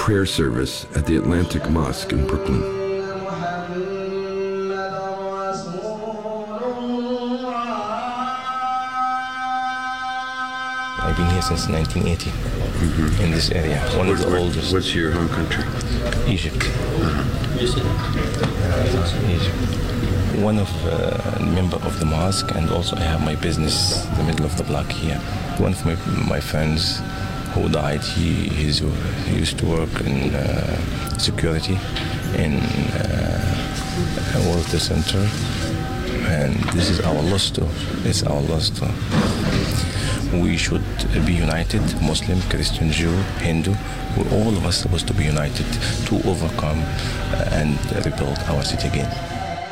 prayer service at the Atlantic Mosque in Brooklyn. I've been here since 1980 in this area. One of the oldest. What's your home country? Egypt. Egypt. One of member of the mosque, and also I have my business in the middle of the block here. One of my friends who died, he used to work in security in World Trade Center, and this is our loss too. It's our loss too. We should be united, Muslim, Christian, Jew, Hindu. All of us supposed to be united to overcome and rebuild our city again.